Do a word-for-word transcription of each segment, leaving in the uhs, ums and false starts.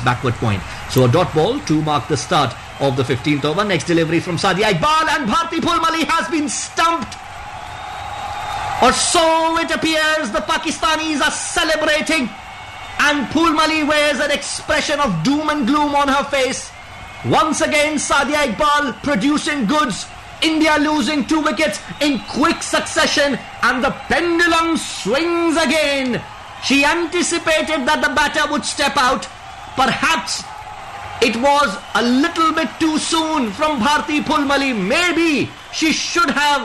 backward point. So a dot ball to mark the start of the fifteenth over. Next delivery from Sadia Iqbal, and Bharti Phulmali has been stumped. Or so it appears. The Pakistanis are celebrating, and Phulmali wears an expression of doom and gloom on her face. Once again, Sadia Iqbal producing goods. India losing two wickets in quick succession, and the pendulum swings again. She anticipated that the batter would step out. Perhaps it was a little bit too soon from Bharti Phulmali. Maybe she should have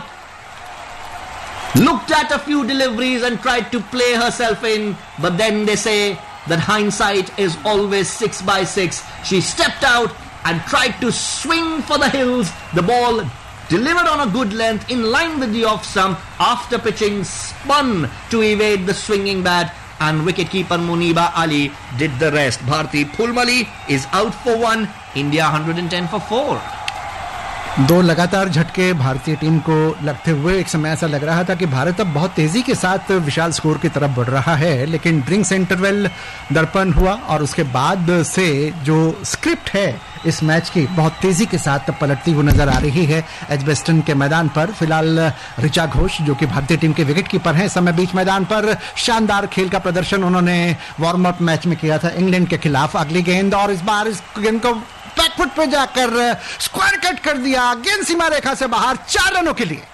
looked at a few deliveries and tried to play herself in. But then they say that hindsight is always six by six. She stepped out and tried to swing for the hills. The ball delivered on a good length in line with the off stump. After pitching, spun to evade the swinging bat, and wicketkeeper Muniba Ali did the rest. Bharti Phulmali is out for one. India one hundred ten for four. दो लगातार झटके भारतीय team को लगते हुए एक समय ऐसा लग रहा था कि भारत अब बहुत तेजी के साथ विशाल स्कोर की तरफ बढ़ रहा है, लेकिन ड्रिंक्स इंटरवल दर्पण हुआ और उसके बाद से जो स्क्रिप्ट है इस मैच की बहुत तेजी के साथ पलटती हुई नजर आ रही है एजबेस्टन के मैदान पर। फिलहाल ऋचा घोष जो कि भारतीय टीम के विकेट कीपर हैं, इस समय बीच मैदान पर शानदार खेल का प्रदर्शन उन्होंने वार्म अप मैच में किया था इंग्लैंड के खिलाफ। अगली गेंद, और इस बार इस गेंद को बैकफुट पे जाकर स्क्वायर कट कर दिया, गेंद सीमा रेखा से बाहर, चार रनों के लिए।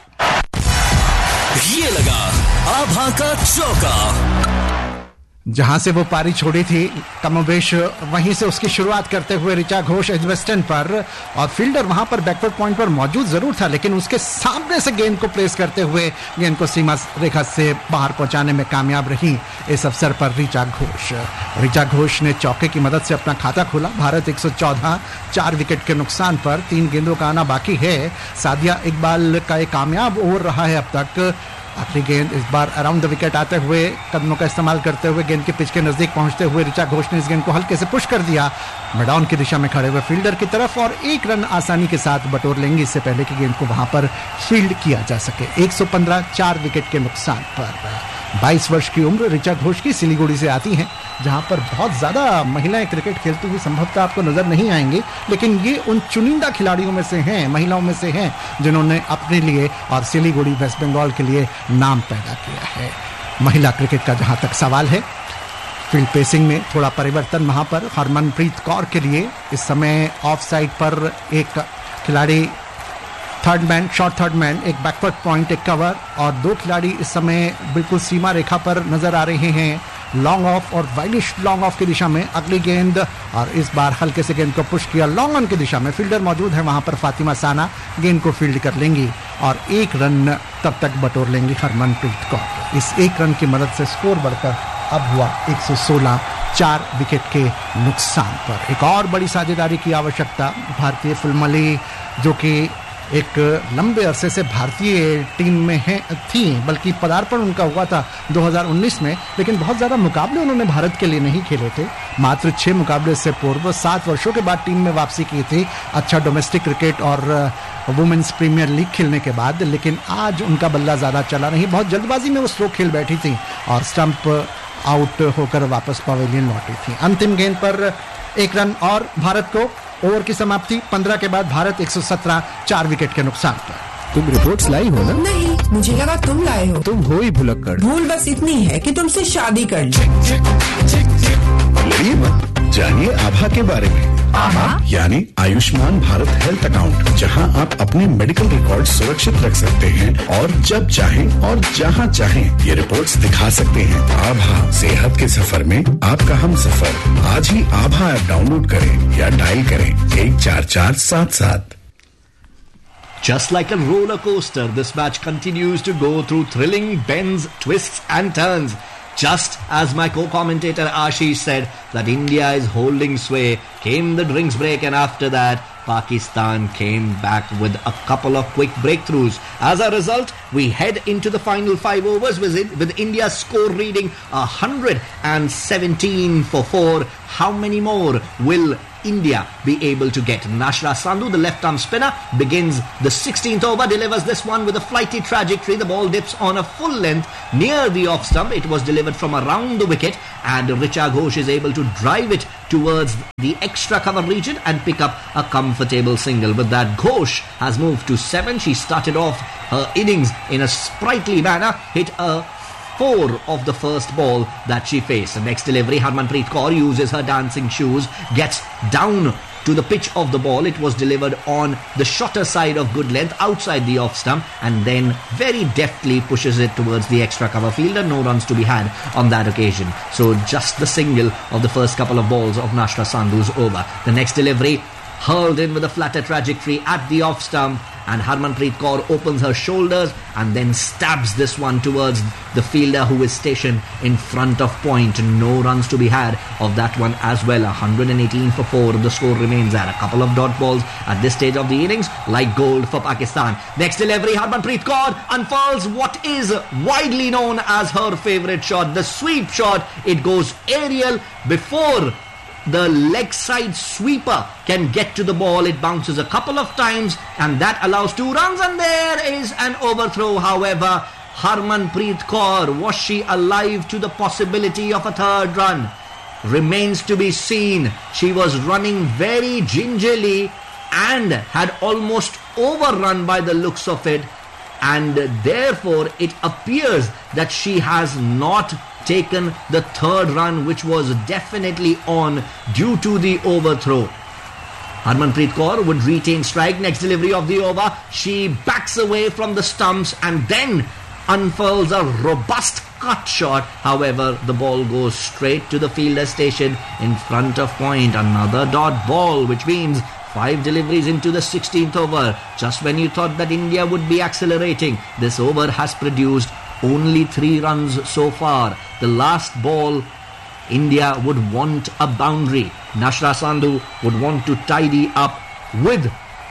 ये लगा आभा का चौका। जहां से वो पारी छोड़ी थी कमोबेश वहीं से उसकी शुरुआत करते हुए ऋचा घोष एजबेस्टन पर, और फील्डर वहां पर बैकवर्ड पॉइंट पर मौजूद जरूर था, लेकिन उसके सामने से गेंद को प्लेस करते हुए गेंद को सीमा रेखा से बाहर पहुंचाने में कामयाब रही इस अवसर पर ऋचा घोष। ऋचा घोष ने चौके की मदद से अपना खाता खोला। भारत एक सौ चौदह, चार विकेट के नुकसान पर, तीन गेंदों का आना बाकी है। सादिया इकबाल का एक कामयाब ओवर रहा है अब तक। आखिरी गेंद इस बार अराउंड द विकेट आते हुए कदमों का इस्तेमाल करते हुए गेंद के पिच के नजदीक पहुंचते हुए ऋचा घोष ने इस गेंद को हल्के से पुश कर दिया मैदान की दिशा में खड़े हुए फील्डर की तरफ, और एक रन आसानी के साथ बटोर लेंगे इससे पहले कि गेंद को वहां पर फील्ड किया जा सके। एक सौ पंद्रह, चार विकेट के नुकसान पर। बाईस वर्ष की उम्र ऋचा घोष की सिलीगुड़ी से आती है, जहां पर बहुत ज्यादा महिलाएं क्रिकेट खेलती हुई संभवतः आपको नजर नहीं आएंगी, लेकिन ये उन चुनिंदा खिलाड़ियों में से हैं, महिलाओं में से हैं, जिन्होंने अपने लिए और सिलीगुड़ी वेस्ट बंगाल के लिए नाम पैदा किया है। महिला क्रिकेट का जहां तक सवाल है, फील्ड पेसिंग में थोड़ा परिवर्तन वहां पर हरमनप्रीत कौर के लिए इस समय ऑफ साइड पर एक खिलाड़ी third man, short third man, एक बैकवर्ड पॉइंट, एक कवर, और दो खिलाड़ी इस समय बिल्कुल सीमा रेखा पर नजर आ रहे हैं लॉन्ग ऑफ और वाइडिश लॉन्ग ऑफ की दिशा में। अगली गेंद, और इस बार हल्के से गेंद को पुश किया लॉन्ग ऑन की दिशा में। फील्डर मौजूद है वहां पर, फातिमा साना गेंद को फील्ड कर लेंगी और एक रन तब तक बटोर लेंगी हरमनप्रीत कौर। इस एक रन की मदद से स्कोर बढ़कर अब हुआ एक सौ सोलह, चार विकेट के नुकसान पर। एक और बड़ी साझेदारी की आवश्यकता भारतीय फुलमली, जो कि एक लंबे अरसे से भारतीय टीम में है थी, बल्कि पदार्पण उनका हुआ था दो हज़ार उन्नीस में, लेकिन बहुत ज़्यादा मुकाबले उन्होंने भारत के लिए नहीं खेले थे। मात्र छह मुकाबले से पूर्व सात वर्षों के बाद टीम में वापसी की थी, अच्छा डोमेस्टिक क्रिकेट और वुमेन्स प्रीमियर लीग खेलने के बाद, लेकिन आज उनका बल्ला ज़्यादा चला नहीं। बहुत जल्दबाजी में वो स्ट्रोक खेल बैठी थी और स्टंप आउट होकर वापस पवेलियन लौटी थी। अंतिम गेंद पर एक रन और भारत को। ओवर की समाप्ति पंद्रह के बाद भारत एक सौ सत्रह, चार विकेट के नुकसान पर। तुम रिपोर्ट्स लाई हो ना? नहीं, मुझे लगा तुम लाए हो। तुम हो ही भुलक्कड़। भूल बस इतनी है कि तुमसे शादी कर ली। लड़िए मत, जानिए आभा के बारे में। आभा यानी आयुष्मान भारत हेल्थ अकाउंट, जहां आप अपने मेडिकल रिकॉर्ड सुरक्षित रख सकते हैं और जब चाहें और जहां चाहें ये रिपोर्ट्स दिखा सकते हैं। आभा, सेहत के सफर में आपका हम सफर। आज ही आभा ऐप डाउनलोड करें या डायल करें एक चार चार सात सात। Just like a roller coaster, this match continues to go through thrilling bends, twists and turns. Just as my co-commentator Ashish said that India is holding sway, came the drinks break, and after that Pakistan came back with a couple of quick breakthroughs. As a result, we head into the final five overs with, with India's score reading one hundred seventeen for four. how many more will India be able to get? Nashra Sandhu, the left-arm spinner, begins the sixteenth over, delivers this one with a flighty trajectory. The ball dips on a full length near the off stump. It was delivered from around the wicket, and Richa Ghosh is able to drive it towards the extra cover region and pick up a comfortable single. With that, Ghosh has moved to seven. She started off her innings in a sprightly manner, hit a four of the first ball that she faced. The next delivery, Harmanpreet Kaur uses her dancing shoes, gets down to the pitch of the ball. It was delivered on the shorter side of good length outside the off stump, and then very deftly pushes it towards the extra cover fielder. No runs to be had on that occasion. So just the single of the first couple of balls of Nashra Sandhu's over. The next delivery, hurled in with a flatter trajectory at the off stump, and Harmanpreet Kaur opens her shoulders and then stabs this one towards the fielder who is stationed in front of point. No runs to be had of that one as well. one hundred eighteen for four. The score remains at a couple of dot balls at this stage of the innings, like gold for Pakistan. Next delivery, Harmanpreet Kaur unfurls what is widely known as her favourite shot, the sweep shot. It goes aerial before the leg side sweeper can get to the ball. It bounces a couple of times, and that allows two runs, and there is an overthrow. However, Harmanpreet Kaur, was she alive to the possibility of a third run? Remains to be seen. She was running very gingerly and had almost overrun by the looks of it, and therefore it appears that she has not taken the third run, which was definitely on due to the overthrow. Harmanpreet Kaur would retain strike. Next delivery of the over, she backs away from the stumps and then unfurls a robust cut shot. However, the ball goes straight to the fielder station in front of point. Another dot ball, which means five deliveries into the sixteenth over. Just when you thought that India would be accelerating, this over has produced only three runs so far. The last ball, India would want a boundary. Nashra Sandhu would want to tidy up with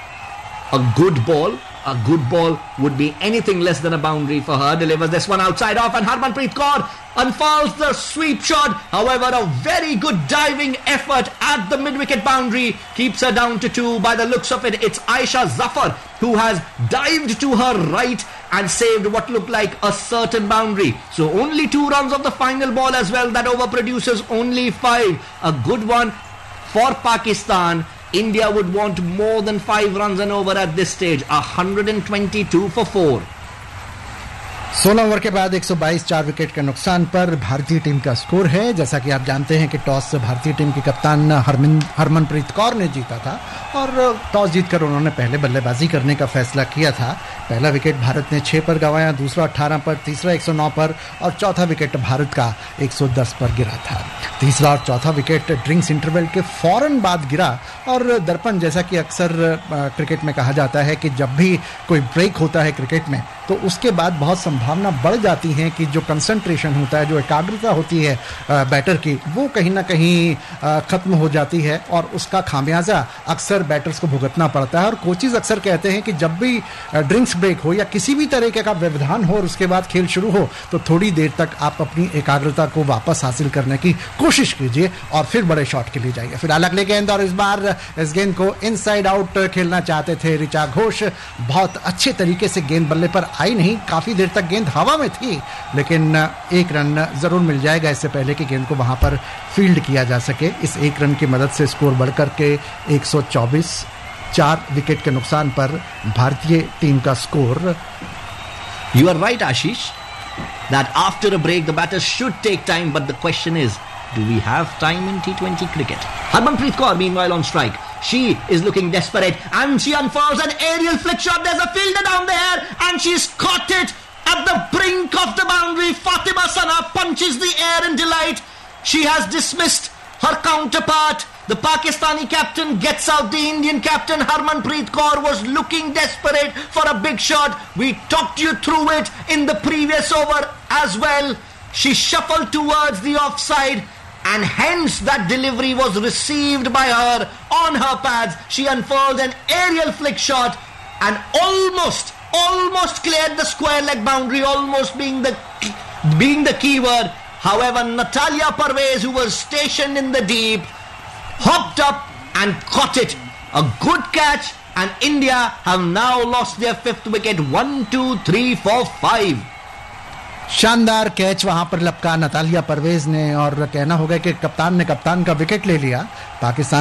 a good ball. A good ball would be anything less than a boundary for her. Delivers this one outside off, and Harmanpreet Kaur unfurls the sweep shot. However, a very good diving effort at the mid-wicket boundary keeps her down to two. By the looks of it, it's Aisha Zafar who has dived to her right and saved what looked like a certain boundary. So only two runs of the final ball as well. That over produces only five. A good one for Pakistan. India would want more than five runs and over at this stage. one hundred twenty-two for four. सोलह over के बाद एक सौ बाईस चार wicket के नुकसान पर भारतीय टीम का स्कोर है. जैसा कि आप जानते हैं कि टॉस भारतीय टीम की कप्तान हरमिन हरमनप्रीत कौर ने जीता था और टॉस जीतकर उन्होंने पहले बल्लेबाजी करने का फैसला किया था. पहला विकेट भारत ने छह पर गंवाया, दूसरा अठारह पर, तीसरा एक सौ नौ पर और चौथा विकेट भारत का एक सौ दस पर गिरा था. तीसरा और चौथा विकेट ड्रिंक्स इंटरवल के फौरन बाद गिरा. और दर्पण, जैसा कि अक्सर क्रिकेट में कहा जाता है कि जब भी कोई ब्रेक होता है क्रिकेट में तो उसके बाद बहुत संभावना बढ़ जाती है कि जो कंसंट्रेशन होता है, जो एकाग्रता होती है बैटर की, वो कहीं ना कहीं खत्म हो जाती है और उसका खामियाजा अक्सर बैटर्स को भुगतना पड़ता है. और कोचेज अक्सर कहते हैं कि जब भी ड्रिंक्स ब्रेक हो या किसी भी तरीके का व्यवधान हो और उसके बाद खेल शुरू हो तो थोड़ी देर तक आप अपनी एकाग्रता को वापस हासिल करने की कोशिश कीजिए और फिर बड़े शॉट के लिए जाइए. फिलहाल अगले गेंद, और इस बार इस गेंद को इनसाइड आउट खेलना चाहते थे ऋचा घोष. बहुत अच्छे तरीके से गेंद बल्ले पर आई नहीं, काफी देर तक गेंद हवा में थी, लेकिन एक रन जरूर मिल जाएगा इससे पहले कि गेंद को वहां पर फील्ड किया जा सके. इस एक रन की मदद से स्कोर बढ़कर के एक सौ चौबीस, चार विकेट के नुकसान पर भारतीय टीम का score. You are right, Ashish, that after a break the batters should take time, but the question is, do we have time in T twenty cricket? Harmanpreet Kaur meanwhile on strike. She is looking desperate and she unfurls an aerial flick shot. There's a fielder down there and she's caught it at the brink of the boundary. Fatima Sana punches the air in delight. She has dismissed her counterpart. The Pakistani captain gets out. The Indian captain Harmanpreet Kaur was looking desperate for a big shot. We talked you through it in the previous over as well. She shuffled towards the offside, and hence that delivery was received by her on her pads. She unfurled an aerial flick shot and almost, almost cleared the square leg boundary, almost being the being the key word. However, Natalia Parvez, who was stationed in the deep, hopped up and caught it. A good catch, and India have now lost their fifth wicket. One, two, three, four, five. शानदार catch वहां पर लपका Natalia Parvez ने, और कहना होगा कि कप्तान ने कप्तान का विकेट ले लिया। पाकिस्तान